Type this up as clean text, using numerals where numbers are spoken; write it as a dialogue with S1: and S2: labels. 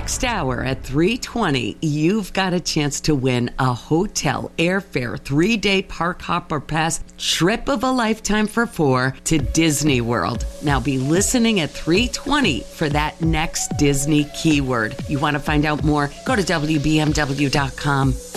S1: Next hour at 3:20, you've got a chance to win a hotel, airfare, 3-day park hopper pass, trip of a lifetime for 4 to Disney World. Now be listening at 3:20 for that next Disney keyword. You want to find out more? Go to WBMW.com.